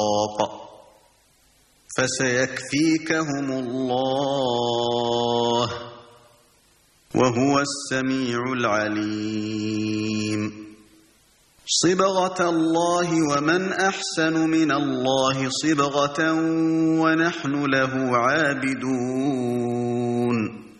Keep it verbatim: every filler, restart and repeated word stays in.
فسيكفيكهم الله وهو السميع العليم. صبغة الله ومن أحسن من الله صبغة ونحن له عابدون.